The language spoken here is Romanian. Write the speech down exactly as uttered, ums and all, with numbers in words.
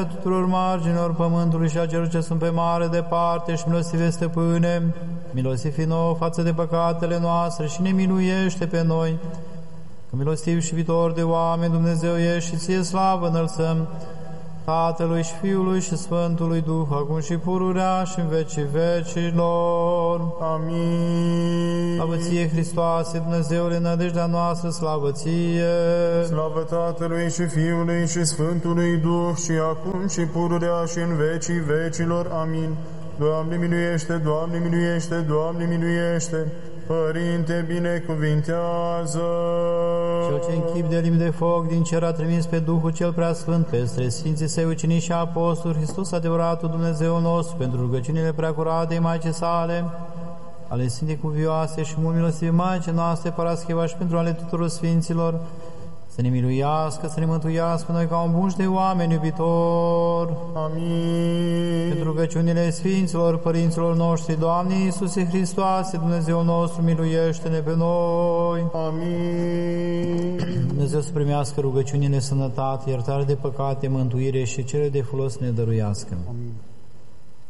tuturor marginilor pământului și a celor ce sunt pe mare departe și milostive stăpâne, milostiv fi nouă față de păcatele noastre și ne miluiește pe noi. Că milostiv și iubitor de oameni Dumnezeu ești și ție slavă înălțăm, Tatălui și Fiului și Sfântului Duh, acum și pururea și în vecii vecilor. Amin. Slavă ție, Hristoase, Dumnezeule, nădejdea noastră, slavă ție. Slavă Tatălui și Fiului și Sfântului Duh, și acum și pururea și în vecii vecilor. Amin. Doamne miluiește, Doamne miluiește, Doamne miluiește. Părinte, binecuvintează! Cel ce în chip de limbi de foc din cer a trimis pe Duhul cel Preasfânt peste Sfinții Săi ucenici și apostoli, Hristos adevăratul Dumnezeu nostru, pentru rugăciunile preacuratei Maicii sale, ale Sfintei Cuvioase și mult milostive Maicii noastre, Parascheva, și pentru ale tuturor Sfinților, să ne miluiască, să ne mântuiască noi ca un bun și de oameni iubitor. Amin. Pentru rugăciunile Sfinților, Părinților noștri, Doamne Iisuse Hristoase, Dumnezeu nostru, miluiește-ne pe noi. Amin. Dumnezeu să primească rugăciunile, sănătate, iertare de păcate, mântuire și cele de folos ne dăruiască. Amin.